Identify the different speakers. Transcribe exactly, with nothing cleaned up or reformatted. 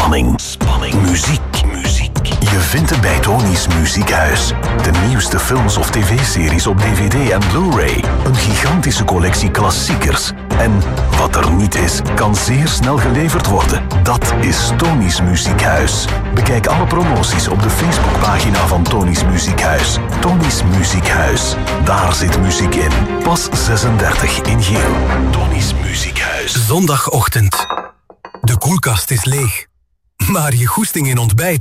Speaker 1: Spanning. Spanning. Muziek. Muziek. Je vindt het bij Tony's Muziekhuis. De nieuwste films of tv-series op D V D en Blu-ray. Een gigantische collectie klassiekers. En wat er niet is, kan zeer snel geleverd worden. Dat is Tony's Muziekhuis. Bekijk alle promoties op de Facebookpagina van Tony's Muziekhuis. Tony's Muziekhuis. Daar zit muziek in. Pas zesendertig in geel. Tony's Muziekhuis.
Speaker 2: Zondagochtend. De koelkast is leeg. Maar je goesting in ontbijt